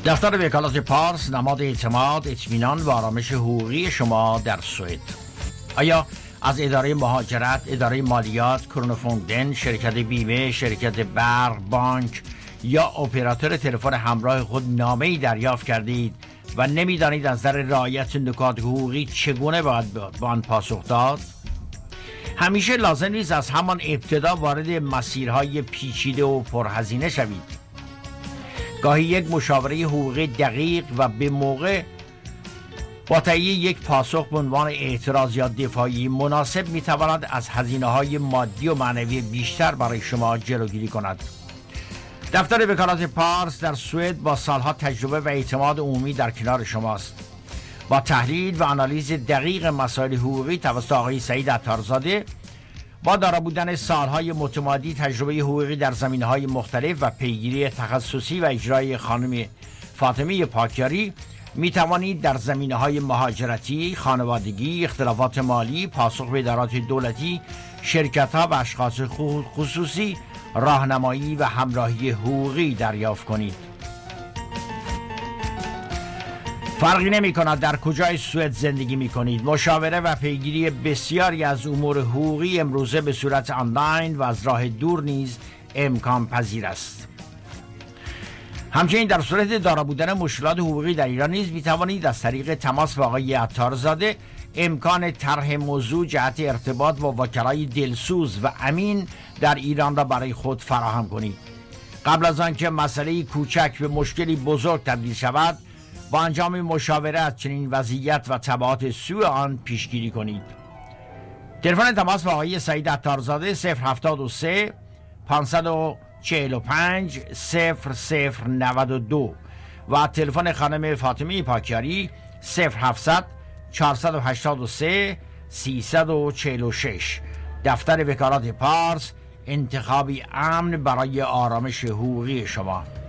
دفتر وکالت پارس، نماد اعتماد، اطمینان و آرامش حقوقی شما در سوئد. آیا از اداره مهاجرت، اداره مالیات، کرونوفوندن، شرکت بیمه، شرکت برق، بانک یا اپراتور تلفن همراه خود نامه‌ای دریافت کردید و نمی‌دانید از نظر رعایت نکات حقوقی چگونه باید به آن پاسخ داد؟ همیشه لازم نیست از همان ابتدا وارد مسیرهای پیچیده و پرهزینه شوید. گاهی یک مشاوره حقوقی دقیق و به موقع با تهیه یک پاسخ به عنوان اعتراض یا دفاعی مناسب میتواند از هزینه‌های مادی و معنوی بیشتر برای شما جلوگیری کند. دفتر وکالت پارس در سوئد با سالها تجربه و اعتماد عمومی در کنار شماست. با تحلیل و آنالیز دقیق مسائل حقوقی توسط آقای سعید عطارزاده، با دارا بودن سالهای متمادی تجربه حقوقی در زمینه‌های مختلف و پیگیری تخصصی و اجرای خانم فاطمه پاکیاری، می توانید در زمینه‌های مهاجرتی، خانوادگی، اختلافات مالی، پاسخ به ادارات دولتی، شرکت‌ها و اشخاص خصوصی راهنمایی و همراهی حقوقی دریافت کنید. فرقی نمی کند در کجای سوئد زندگی می کنید. مشاوره و پیگیری بسیاری از امور حقوقی امروزه به صورت آنلاین و از راه دور نیز امکان پذیر است. همچنین در صورت دارا بودن مشکلات حقوقی در ایران نیز می توانید از طریق تماس با آقای عطارزاده امکان طرح موضوع جهت ارتباط با وکلای دلسوز و امین در ایران را برای خود فراهم کنید. قبل از آنکه مسئله کوچک به مشکلی بزرگ تبدیل شود، با انجام مشاوره از چنین وضعیت و تبعات سوء آن پیشگیری کنید. تلفن تماس با آقای سعید عطارزاده 073 545 0092 و تلفن خانم فاطمه پاکیاری 0700 483 346. دفتر وکالت پارس، انتخابی امن برای آرامش حقوقی شما.